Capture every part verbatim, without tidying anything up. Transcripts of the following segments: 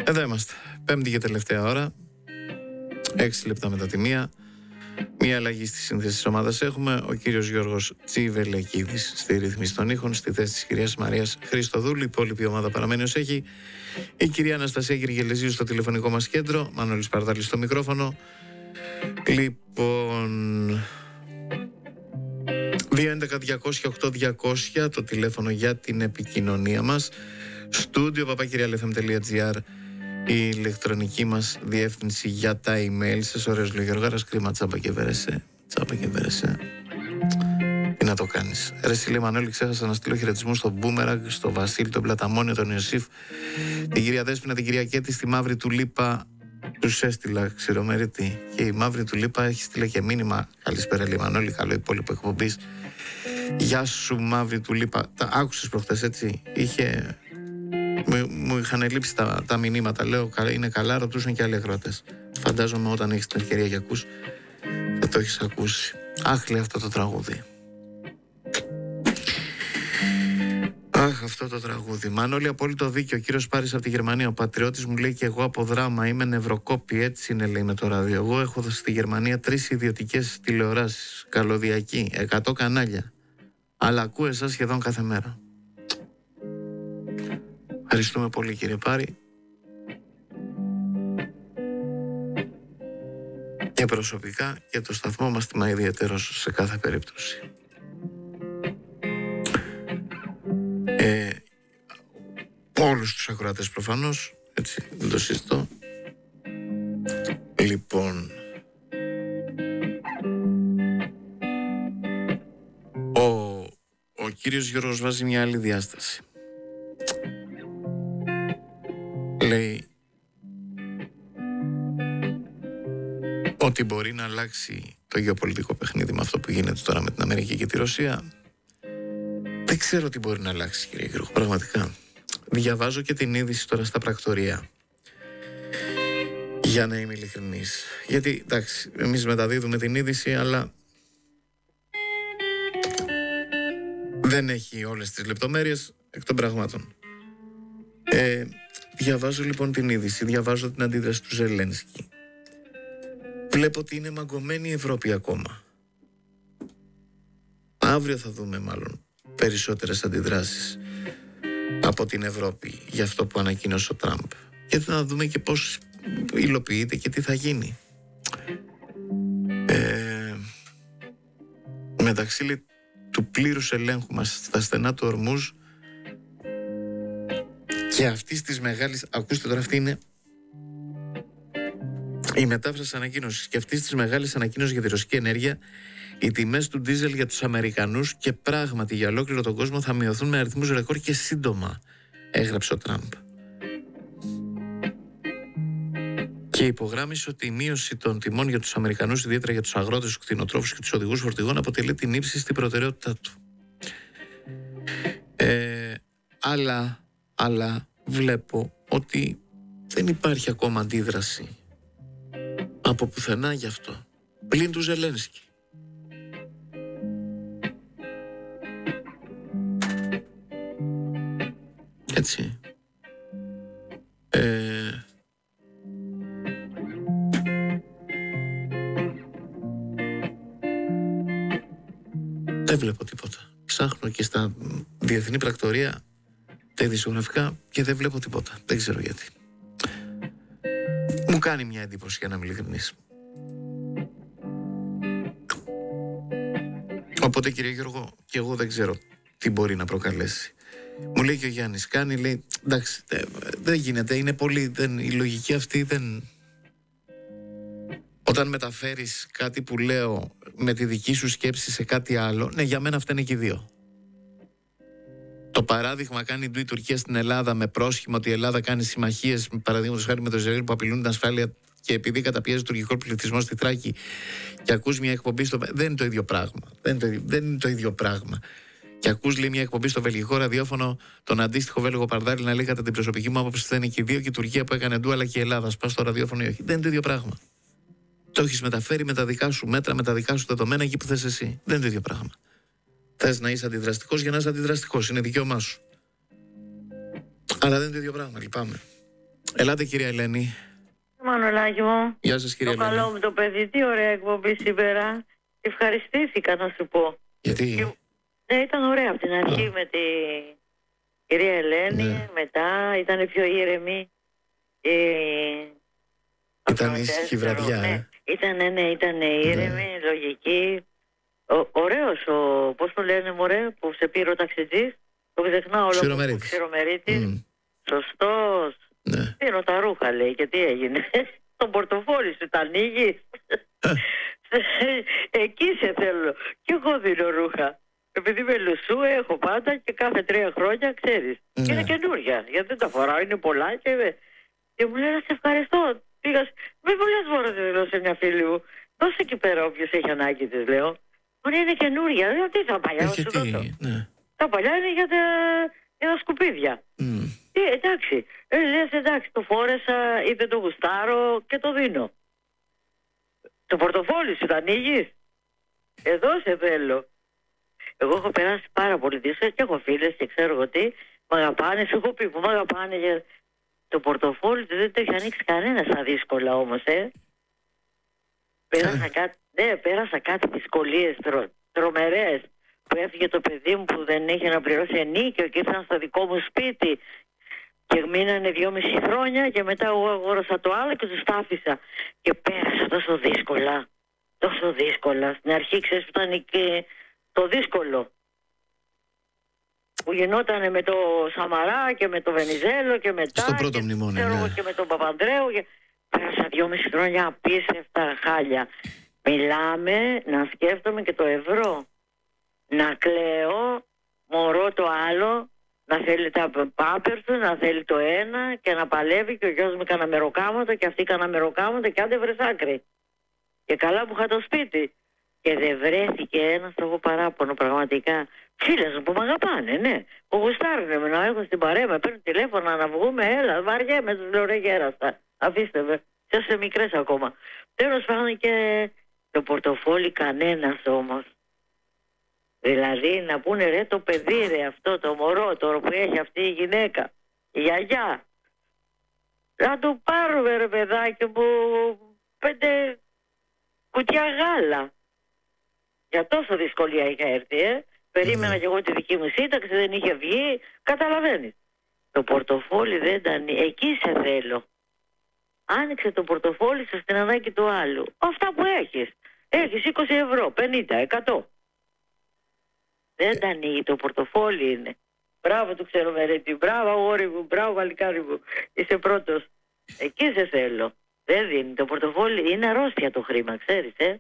Εδώ είμαστε. Πέμπτη και τελευταία ώρα. Έξι λεπτά μετά τη μία. Μία αλλαγή στη σύνθεση της ομάδας έχουμε. Ο κύριος Γιώργος Τσιβελεκίδης στη ρύθμιση των ήχων, στη θέση της κυρίας Μαρίας Χριστοδούλου. Η υπόλοιπη ομάδα παραμένει ως έχει. Η κυρία Αναστασία Γεργελεζίου στο τηλεφωνικό μας κέντρο. Μανώλης Παρδάλης στο μικρόφωνο. Λοιπόν, δύο έντεκα διακόσια οκτώ διακόσια το τηλέφωνο για την επικοινωνία μας. Στούντιο παπάκυριαλεφm τελεία τζι άρ η ηλεκτρονική μας διεύθυνση για τα email. Σας ωραίος λέει Γιώργαρας, κρίμα τσάμπα και βέρεσε. Τσάμπα και βέρεσε. Τι να το κάνεις. Ρε Σιλή Μανώλη, ξέχασα να στείλω χαιρετισμούς στον Μπούμεραγκ, στον Βασίλη, τον Πλαταμόνιο, τον Ιωσήφ, την κυρία Δέσποινα, την κυρία Κέτη, στη Μαύρη Τουλίπα. Τους έστειλα ξηρομερίτη. Και η Μαύρη Τουλίπα έχει στείλει και μήνυμα. Καλησπέρα λέει Μανώλη, καλό υπόλοιπο εκπομπής. Γεια σου Μαύρη Τουλίπα. Τα άκουσες προχτές, έτσι. Είχε... Μου, μου είχαν λείψει τα, τα μηνύματα. Λέω είναι καλά, ρωτούσαν και άλλοι ακροατές. Φαντάζομαι όταν έχεις την ευκαιρία και ακούς, θα το έχεις ακούσει. Αχ, λέει αυτό το τραγούδι. Αχ, αυτό το τραγούδι. Μανώλη, απόλυτο δίκιο. Ο κύριος Πάρης από τη Γερμανία. Ο πατριώτης μου λέει και εγώ από δράμα. Είμαι νευροκόπη, έτσι είναι, λέει, με το ράδιο. Εγώ έχω στη Γερμανία τρεις ιδιωτικές τηλεοράσεις. Καλωδιακή, εκατό κανάλια. Αλλά ακούω εσάς σχεδόν κάθε μέρα. Ευχαριστούμε πολύ, κύριε Πάρη. Και προσωπικά και το σταθμό μας τιμά ιδιαίτερος σε κάθε περίπτωση. Ε, όλους τους ακροατές προφανώς, έτσι, δεν το συζητώ. Λοιπόν, ο, ο κύριος Γιώργος βάζει μια άλλη διάσταση. Λέει ότι μπορεί να αλλάξει το γεωπολιτικό παιχνίδι με αυτό που γίνεται τώρα με την Αμερική και τη Ρωσία. Δεν ξέρω τι μπορεί να αλλάξει, κύριε Γιώργο, πραγματικά. Διαβάζω και την είδηση τώρα στα πρακτορία, για να είμαι ειλικρινής. Γιατί, εντάξει, εμείς μεταδίδουμε την είδηση, αλλά δεν έχει όλες τις λεπτομέρειες εκ των πραγμάτων. Ε, διαβάζω λοιπόν την είδηση, διαβάζω την αντίδραση του Ζελένσκι. Βλέπω ότι είναι μαγκωμένη η Ευρώπη ακόμα. Αύριο θα δούμε μάλλον περισσότερες αντιδράσεις από την Ευρώπη για αυτό που ανακοίνωσε ο Τραμπ. Και θα δούμε και πώς υλοποιείται και τι θα γίνει. Ε, μεταξύ λέει, του πλήρους ελέγχου μας στα στενά του Ορμούζ και αυτής της μεγάλης, ακούστε τώρα, αυτή είναι η μετάφραση ανακοίνωσης, και αυτής της μεγάλης ανακοίνωσης για τη ρωσική ενέργεια, οι τιμές του ντίζελ για τους Αμερικανούς και πράγματι για ολόκληρο τον κόσμο θα μειωθούν με αριθμούς ρεκόρ και σύντομα, έγραψε ο Τραμπ. Και υπογράμμισε ότι η μείωση των τιμών για τους Αμερικανούς, ιδιαίτερα για τους αγρότες, τους κτηνοτρόφους και τους οδηγούς φορτηγών, αποτελεί την ύψιστη προτεραιότητά του. Ε, αλλά, αλλά βλέπω ότι δεν υπάρχει ακόμα αντίδραση από πουθενά γι' αυτό, πλην του Ζελένσκι. Έτσι. Ε, δεν βλέπω τίποτα. Ψάχνω και στα διεθνή πρακτορία, τα ειδησιογραφικά, και δεν βλέπω τίποτα. Δεν ξέρω γιατί. Μου κάνει μια εντύπωση, για να είμαι ειλικρινής. Οπότε, κύριε Γιώργο, και εγώ δεν ξέρω τι μπορεί να προκαλέσει. Μου λέει και ο Γιάννης, κάνει, λέει, εντάξει, δεν γίνεται, είναι πολύ, δεν, η λογική αυτή δεν... Όταν μεταφέρεις κάτι που λέω με τη δική σου σκέψη σε κάτι άλλο, ναι, για μένα αυτά είναι και οι δύο. Το παράδειγμα κάνει η Τουρκία στην Ελλάδα με πρόσχημα ότι η Ελλάδα κάνει συμμαχίες, παραδείγματος χάρη με το Ισραήλ, που απειλούν την ασφάλεια, και επειδή καταπιέζει τον τουρκικό πληθυσμό στη Θράκη, και ακούς μια εκπομπή στο... Δεν είναι το ίδιο πράγμα. Δεν είναι το, δεν είναι το ίδιο πράγμα. Και ακούς, λέει, μια εκπομπή στο βελγικό ραδιόφωνο, τον αντίστοιχο Βέλγο Παρδάλη, να λέει κατά την προσωπική μου άποψη θα είναι και οι δύο, και η Τουρκία που έκανε ντου, αλλά και η Ελλάδα. Σπά στο ραδιόφωνο ή όχι. Δεν είναι το ίδιο πράγμα. Το έχεις μεταφέρει με τα δικά σου μέτρα, με τα δικά σου δεδομένα εκεί που θες εσύ. Δεν είναι το ίδιο πράγμα. Θες να είσαι αντιδραστικός για να είσαι αντιδραστικός. Είναι δικαίωμά σου. Αλλά δεν είναι το ίδιο πράγμα. Λυπάμαι. Ελάτε κυρία Ελένη. Μανολάκη μου. Γεια σας κυρία Το Ελένη. καλό μου το παιδί, τι ωραία εκπομπή σήμερα. Ευχαριστήθηκα να σου πω. Γιατί? Και... Ναι, ήταν ωραία από την αρχή Oh. με τη κυρία Ελένη, Ναι. μετά ήταν πιο ήρεμη. Ε... Ήταν ήσυχη βραδιά, ναι. ε. Ήτανε, ναι, ήταν ήρεμη, ναι. Λογική. Ο, ωραίος ο, πώς το λένε μωρέ, που σε πήρε ο ταξιτζής. Το ξεχνάω όλο. Ξηρομερίτης. Ξηρομερίτης. Mm. Σωστός. Ναι. Πήρω τα ρούχα, λέει, και τι έγινε. Το πορτοφόλι σου τα ανοίγεις. Εκεί σε θέλω. Και εγώ δίνω ρούχα. Επειδή με λουσού έχω πάντα και κάθε τρία χρόνια, ξέρεις. Ναι. Και είναι καινούρια. Γιατί δεν τα φοράω, είναι πολλά και, και μου λέει να σε ευχαριστώ. Πήγα, με πολλές φορές λέω σε μια φίλη μου. Δώσε εκεί πέρα όποιος έχει ανάγκη της, λέω. Μου λέει είναι καινούρια. Λέω τι θα παλιά, να σου δώσω. Ναι. Τα παλιά είναι για τα, για τα σκουπίδια. Mm. Τι, εντάξει. Ε, λες εντάξει, το φόρεσα ή δεν το γουστάρω και το δίνω. Το πορτοφόλι σου το ανοίγεις. Εδώ σε θέλω. Εγώ έχω περάσει πάρα πολύ δύσκολα και έχω φίλες και ξέρω εγώ τι. Μ' αγαπάνε, σου έχω πει που μ' αγαπάνε για... Το πορτοφόλι του δεν το έχει ανοίξει κανένα στα δύσκολα όμως, ε. Πέρασα κάτι, ναι, πέρασα κάτι δυσκολίες τρο, τρομερές. Που έφυγε το παιδί μου που δεν είχε να πληρώσει ενίκιο και ήρθαν στο δικό μου σπίτι. Και μείνανε δυόμιση χρόνια και μετά εγώ αγόρασα το άλλο και τους τα άφησα. Και πέρασα τόσο δύσκολα. Τόσο δύσκολα. Στην αρχή ξέρεις που ήταν και το δύσκολο. Που γινόταν με το Σαμαρά και με το Βενιζέλο και μετά. Στο πρώτο και, μνημόνιο, ξέρω, ναι. και με τον Παπανδρέου. Και... Πέρασα δυόμιση χρόνια απίστευτα χάλια. Μιλάμε να σκέφτομαι και το ευρώ. Να κλαίω, μωρό το άλλο. Να θέλει τα πάπερ του, να θέλει το ένα και να παλεύει και ο γιος μου κάνα μεροκάματα και αυτή κάνα μεροκάματα και άντε βρες άκρη. Και καλά που είχα το σπίτι. Και δεν βρέθηκε ένας, το έχω παράπονο πραγματικά. Φίλες μου που με αγαπάνε, ναι. Που γουστάρουνε με να έχω στην παρέα, με παίρνουν τηλέφωνα να βγούμε, έλα, βαριέμαι, τους λέω ρε γέραστα. Αφήστε με, και είστε μικρές ακόμα. Τέλος πάντων και το πορτοφόλι κανένας όμως. Δηλαδή να πούνε ρε το παιδί ρε αυτό το μωρό τώρα που έχει αυτή η γυναίκα, η γιαγιά. Να του πάρουμε ρε παιδάκι μου πέντε κουτιά γάλα. Για τόσο δυσκολία είχα έρθει, ε. Περίμενα κι εγώ τη δική μου σύνταξη, δεν είχε βγει, καταλαβαίνεις. Το πορτοφόλι δεν ήταν, εκεί σε θέλω. Άνοιξε το πορτοφόλι σου στην ανάγκη του άλλου. Αυτά που έχεις. Έχεις είκοσι ευρώ, πενήντα, εκατό. Δεν τα ανοίγει, το πορτοφόλι είναι. Μπράβο του ξέρω Μερέτη, μπράβο αγόρι μου, μπράβο βαλικάρι μου. Είσαι πρώτος. Εκεί σε θέλω. Δεν δίνει, το πορτοφόλι είναι αρρώστια το χρήμα, ξέρεις, ε.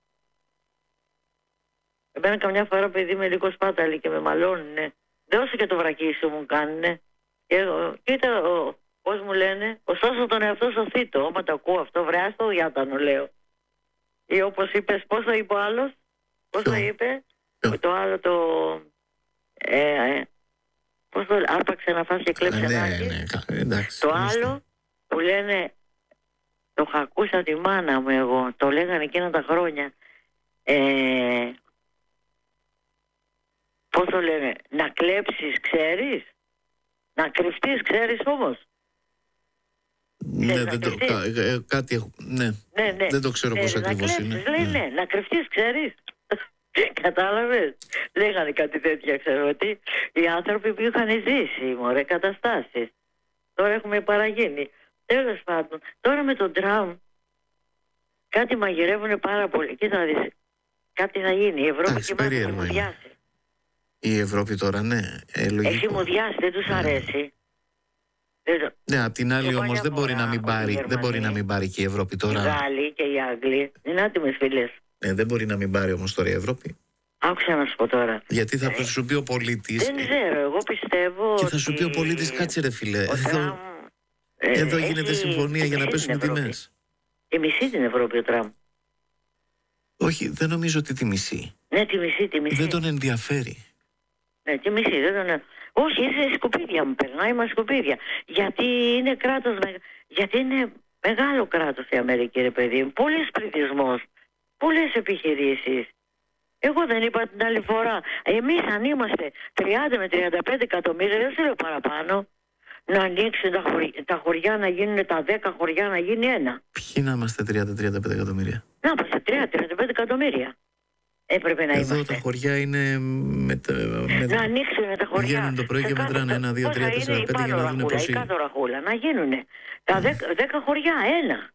Εμένα καμιά φορά παιδί με λίγο σπάταλη και με μαλώνουνε. Δώσε και το βρακί σου μου κάνουνε. Και εγώ, κοίτα, ο, πώς μου λένε, ωστόσο τον εαυτό σωθήτο. Άμα το ακούω αυτό, βρέα στο διάτανο λέω. Ή όπως είπες, πώς το είπε ο άλλος, πώς το είπε. Yeah. Το άλλο το... Ε, ε, πώς το άρπαξε να φας και κλέψε ναι, ένα ναι, εντάξει, το άλλο που λένε, το είχα ακούσει από τη μάνα μου εγώ, το λέγανε εκείνα τα χρόνια, ε, πώς το λένε, να κλέψεις ξέρεις, να κρυφτείς ξέρεις όμως. Ναι, δεν το, κά, ε, κάτι έχω, ναι. Ναι, ναι. Δεν το ξέρω ε, πώς να ακριβώς κλέψεις, είναι. Λέει, ναι. ναι, να κρυφτείς ξέρεις. Κατάλαβες. Λέγανε κάτι τέτοια, ξέρω ότι οι άνθρωποι που είχαν ζήσει μωρέ καταστάσεις. Τώρα έχουμε παραγίνει. Τέλος πάντων, τώρα με τον Τραμπ κάτι μαγειρεύουνε πάρα πολύ. Κοίτα να δεις, κάτι θα γίνει. Η Ευρώπη Άξι, και έχει μουδιάσει. Η Ευρώπη τώρα, ναι, ε, λογικό. Έχει μουδιάσει, δεν τους ναι. αρέσει. Ναι, απ' την άλλη όμως δεν μπορεί να μην πάρει, δεν μπορεί να μην πάρει και η Ευρώπη τώρα. Οι Γάλλοι και οι Άγγλοι είναι άτιμες φίλες. Ναι, δεν μπορεί να μην πάρει όμως τώρα η Ευρώπη. Άκουσα να σου πω τώρα. Γιατί θα ε, σου πει ο πολίτης. Δεν ξέρω, εγώ πιστεύω. Και θα σου ότι... πει ο πολίτης, κάτσε ρε φίλε. Εδώ, Τραμπ, ε, εδώ έχει... γίνεται συμφωνία για να πέσουν οι τιμές. Τη μισή την Ευρώπη ο Τραμπ. Όχι, δεν νομίζω ότι τη μισή. Ναι, τη μισή, τη μισή. Δεν τον ενδιαφέρει. Ναι, τη μισή, δεν τον. Όχι, είσαι σκουπίδια μου, περνάει μα σκουπίδια. Γιατί είναι κράτος, με... γιατί είναι μεγάλο κράτος η Αμερική, ρε παιδί μου. Πολλής πληθυσμός, πολλές επιχειρήσεις. Εγώ δεν είπα την άλλη φορά. Εμείς αν είμαστε τριάντα με τριάντα πέντε εκατομμύρια, δεν σου λέω παραπάνω. να ανοίξουν τα, χωρι... τα χωριά, να γίνουν τα δέκα χωριά, να γίνει ένα. Ποιοι να είμαστε τριάντα με τριάντα πέντε εκατομμύρια? Να είμαστε τριάντα με τριάντα πέντε εκατομμύρια. Έπρεπε να Εδώ είμαστε. τα χωριά είναι. Με, με, να ανοίξουν τα χωριά. Βγαίνουν το πρωί και μετράνε ένα, δύο, τρία, τέσσερα, πέντε για να δουν πώς είναι. Η κάτω ραχούλα, να γίνουν τα δέκα, δέκα χωριά, ένα.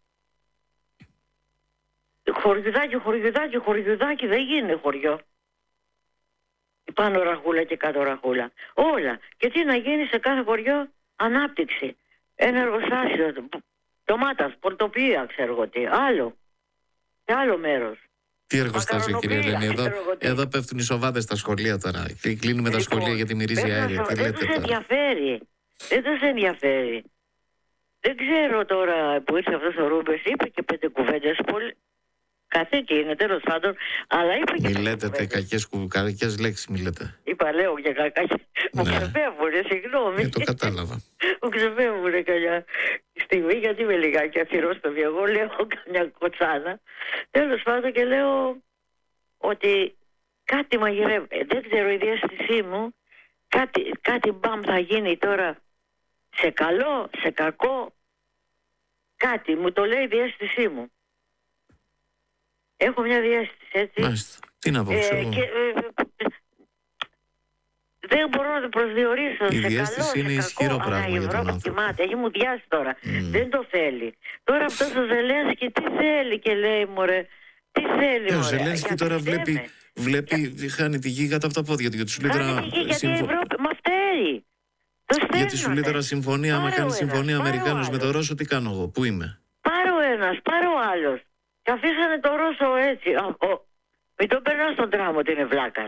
Χωριουδάκι, χωριουδάκι, χωριουδάκι, δεν γίνει χωριό. Πάνω ραχούλα και κάτω ραχούλα. Όλα. Και τι να γίνει σε κάθε χωριό? Ανάπτυξη. Ένα εργοστάσιο. Ντομάτας, πορτοπία, ξέρω εγώ τι. Άλλο. Σε άλλο μέρος. Τι εργοστάσιο, κυρία Ελένη? Εδώ, εδώ πέφτουν οι σοβάδες στα σχολεία τώρα. Κλείνουμε τα σχολεία γιατί μυρίζει αέριο. Τι λέτε τώρα? Δεν τους ενδιαφέρει. Δεν τους ενδιαφέρει. Δεν ξέρω τώρα που ήρθε αυτός ο Ρούμπες, είπε και πέντε κουβέντες. Πολύ... Καθήκη είναι, τέλος πάντων, αλλά είπε και. Μη λέτε κακές, κακές λέξεις, μη λέτε. Είπα, λέω για κακές. Μου ξεφεύγουνε, συγγνώμη. Ε, το κατάλαβα. Μου ξεφεύγουνε καμιά στιγμή, γιατί είμαι λιγάκι αθυρόστομη. Εγώ λέω καμιά κοτσάνα. Τέλος πάντων, και λέω ότι κάτι μαγειρεύει. Δεν ξέρω, η διαίσθησή μου, κάτι, κάτι μπαμ θα γίνει τώρα, σε καλό, σε κακό. Κάτι μου το λέει η διαίσθησή μου. Έχω μια διαίσθηση, έτσι. Μάλιστα. Τι να πω, ξέρω. Ε, και, ε, δεν μπορώ να το προσδιορίσω. Η σε διαίσθηση καλό, είναι σε ισχυρό κακό, πράγμα αλλά για τον άνθρωπο. Κοιμάται. Έχει μου διάσει τώρα. Mm. Δεν το θέλει. Τώρα αυτός ο Ζελένσκι τι θέλει και λέει, μωρέ. Τι θέλει, ε, μωρέ. Ο Ζελένσκι τώρα βλέπει, βλέπει για... χάνει τη γη κάτω από τα πόδια του. Γιατί σου λέει τώρα. Χάνει τη γη, γιατί συμφω... η Ευρώπη μα φταίει. Γιατί σου λέει τώρα συμφωνία, άμα κάνει συμφωνία Αμερικάνους με τον Ρώσο, τι κάνω εγώ, πού είμαι? Πάρω ένας, πάρω άλλος. Και αφήσανε το Ρώσο έτσι. Ο, ο, μην τον περνάς τον Τραμπ ότι είναι βλάκας.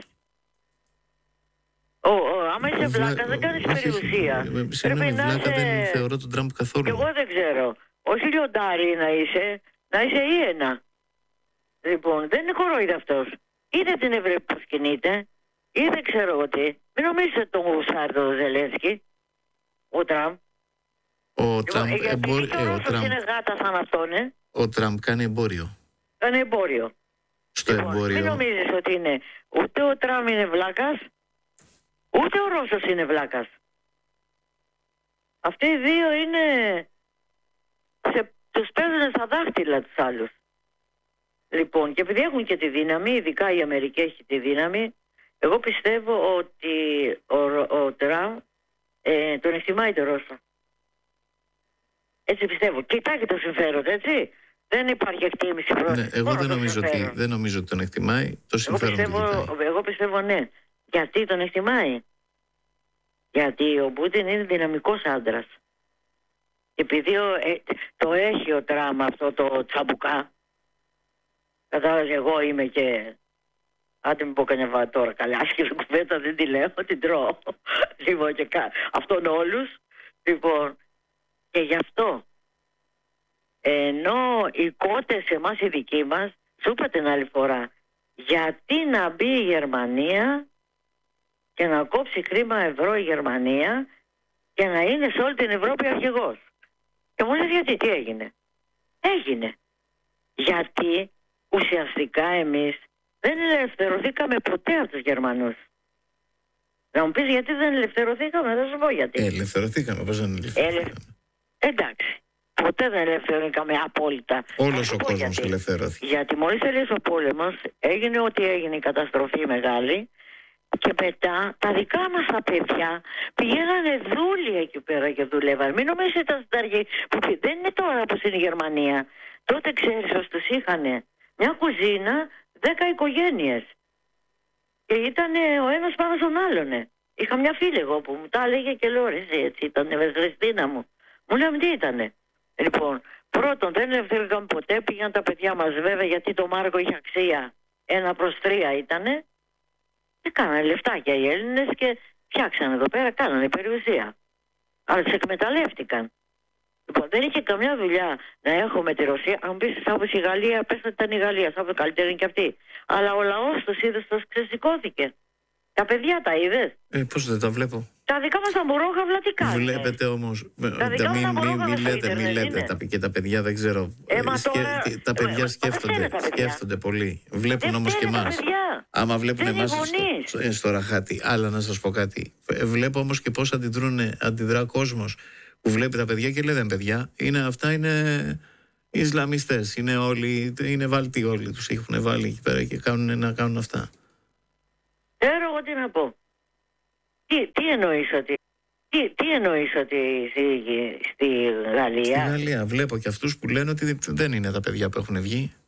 Ο, ο, άμα είσαι βλάκα δεν κάνεις περιουσία. Συγγνώμη, βλάκα δεν θεωρώ τον Τραμπ καθόλου. Και εγώ δεν ξέρω. Όχι λιοντάρι να είσαι, να είσαι Ιένα. Λοιπόν, δεν είναι κορόιδα αυτός. Είδε την Ευρώπη που κινείται, ή δεν ξέρω εγώ τι. Μην νομίζετε τον γουσάρι τον Ζελένσκι, ο Τραμπ. Ο Τραμπ, γιατί εμπορ... ο Ρώσος είναι γάτα σαν αυτόν, ε. Ο Τραμπ κάνει εμπόριο. Κάνει εμπόριο. Στο λοιπόν, εμπόριο. Μην νομίζεις ότι είναι ούτε ο Τραμπ είναι βλάκας, ούτε ο Ρώσος είναι βλάκας. Αυτοί οι δύο είναι... Σε... τους παίζουν στα δάχτυλα τους άλλους. Λοιπόν, και επειδή έχουν και τη δύναμη, ειδικά η Αμερική έχει τη δύναμη, εγώ πιστεύω ότι ο, ο Τραμπ ε, τον εκτιμάει το Ρώσο. Έτσι πιστεύω. Κοιτάει και το συμφέρον, έτσι. Δεν υπάρχει εκτίμηση προς. Ναι, εγώ δεν νομίζω, ότι, δεν νομίζω ότι τον εκτιμάει. Το συμφέρον εγώ πιστεύω, του εγώ πιστεύω ναι. Γιατί τον εκτιμάει? Γιατί ο Πούτιν είναι δυναμικός άντρας. Και επειδή ε, το έχει ο Τραμπ αυτό το τσαμπουκά, κατάλαβες, εγώ είμαι και... Άντε μην πω κανένα τώρα, καλά, άσχημη κουβέντα δεν τη λέω, την τρώω. Λοιπόν, και κα... αυτόν όλους. Λοιπόν, και γι' αυτό, ενώ οι κότες εμάς οι δικοί μας, σου είπα την άλλη φορά, γιατί να μπει η Γερμανία και να κόψει χρήμα ευρώ η Γερμανία και να είναι σε όλη την Ευρώπη αρχηγός. Και μου λες γιατί, τι έγινε? Έγινε. Γιατί ουσιαστικά εμείς δεν ελευθερωθήκαμε ποτέ από τους Γερμανούς. Να μου πεις γιατί δεν ελευθερωθήκαμε, θα σου πω γιατί. Ε, ελευθερωθήκαμε, πώς δεν ελευθερωθήκαμε. Ε, εντάξει. Ποτέ δεν ελευθερωθήκαμε απόλυτα. Όλος ο κόσμος ελευθερώθηκε. Γιατί μόλις τελείωσε ο πόλεμος, έγινε ό,τι έγινε, η καταστροφή μεγάλη. Και μετά τα δικά μας τα παιδιά πηγαίνανε δούλοι εκεί πέρα και δουλεύαν. Μην νομίζετε ήταν συνταργοί που δεν είναι τώρα όπως είναι η Γερμανία. Τότε ξέρεις πως τους είχαν μια κουζίνα, δέκα οικογένειες. Και ήταν ο ένας πάνω στον άλλον. Είχα μια φίλη εγώ που μου τα έλεγε και λέω ρε έτσι ήταν ευαισθητήνα μου. Μου λέμε τι ήτανε. Λοιπόν, πρώτον δεν ελευθερήκαμε ποτέ, πήγαν τα παιδιά μας βέβαια γιατί το μάρκο είχε αξία. Ένα προς τρία ήτανε. Και κάνανε λεφτάκια οι Έλληνες και φτιάξανε εδώ πέρα, κάνανε περιουσία. Αλλά τις εκμεταλλεύτηκαν. Λοιπόν, δεν είχε καμιά δουλειά να έχω με τη Ρωσία. Αν πεις όπως η Γαλλία, πες ότι ήταν η Γαλλία, θα καλύτερη είναι και αυτή. Αλλά ο λαός τους είδες, τους ξεσηκώθηκε. Τα παιδιά τα είδες? Ε, πώς δεν τα βλέπω. Τα δικά μας τα μωρόχαυλα τι κάνουν? Βλέπετε όμως. Τα δικά Μην μας τα μη, μωρόχαυλα μη στο λέτε, μη ίντερνετ λέτε. είναι. Τα, και τα παιδιά δεν ξέρω. Ε, μα Σκε- τώρα- τι- τα ε, παιδιά μα- σκέφτονται, δεν φταίνε τα παιδιά. σκέφτονται πολύ. Βλέπουν Δεν όμως και φταίνε τα εμάς. παιδιά. Άμα βλέπουν Δεν είναι εμάς γονείς. στο, στο ραχάτι. Αλλά να σας πω κάτι. Ε, Βλέπω όμως και πώς αντιδρούν, αντιδρά κόσμος που βλέπει τα παιδιά και λέει δεν παιδιά. Είναι, αυτά είναι Ισλαμιστές. Είναι όλοι, είναι βάλτοι όλοι. Τους έχουν βάλει εκεί πέρα και κάνουν να κάνουν αυτά. Ξέρω εγώ τι να πω. Τι, τι εννοείς ότι... Τι, τι εννοείς ότι στη, στη Γαλλία... Στη Γαλλία βλέπω και αυτούς που λένε ότι δεν είναι τα παιδιά που έχουν βγει.